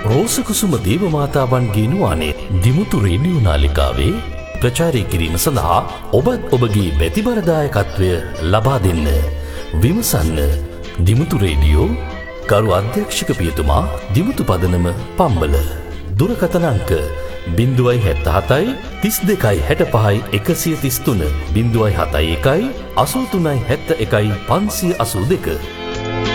රෝසකුසුම දේවමාතාවන්ගේ නුවානේ Dimuthu radio නාලිකාවේ ප්‍රචාරය කිරීම සඳහා ඔබත් ඔබගේ බැතිබරදායකත්වය ලබා දෙන්න. විමසන්න දිමුතු රේඩියෝ ගරු අධ්‍යක්ෂක පියතුමා දිමුතු පදනම පම්බල. දුරකථන අංක 077 32 65 133 071 83 71 582